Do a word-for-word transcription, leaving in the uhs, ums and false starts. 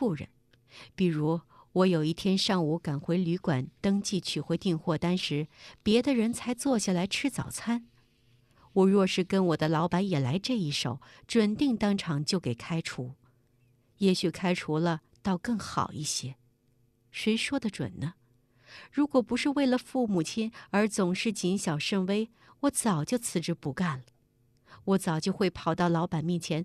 富人。比如，我有一天上午赶回旅馆登记取回订货单时，别的人才坐下来吃早餐。我若是跟我的老板也来这一手，准定当场就给开除。也许开除了倒更好一些，谁说得准呢？如果不是为了父母亲而总是谨小慎微，我早就辞职不干了。我早就会跑到老板面前